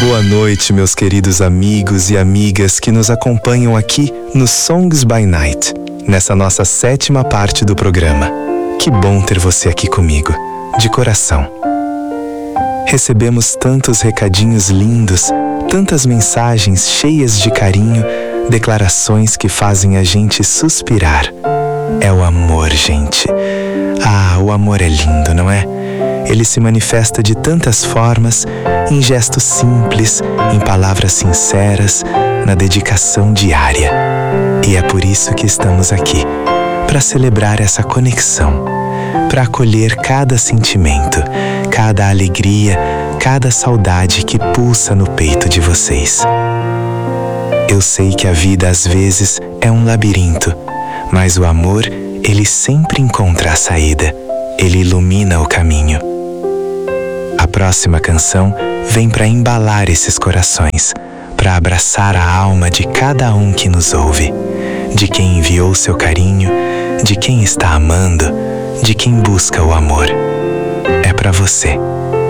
Boa noite, meus queridos amigos e amigas que nos acompanham aqui no Songs by Night, nessa nossa 7ª parte do programa. Que bom ter você aqui comigo, de coração. Recebemos tantos recadinhos lindos, tantas mensagens cheias de carinho, declarações que fazem a gente suspirar. É o amor, gente. Ah, o amor é lindo, não é? Ele se manifesta de tantas formas, em gestos simples, em palavras sinceras, na dedicação diária. E é por isso que estamos aqui, para celebrar essa conexão, para acolher cada sentimento, cada alegria, cada saudade que pulsa no peito de vocês. Eu sei que a vida às vezes é um labirinto, mas o amor, ele sempre encontra a saída, ele ilumina o caminho. A próxima canção vem para embalar esses corações, para abraçar a alma de cada um que nos ouve, de quem enviou seu carinho, de quem está amando, de quem busca o amor. É para você,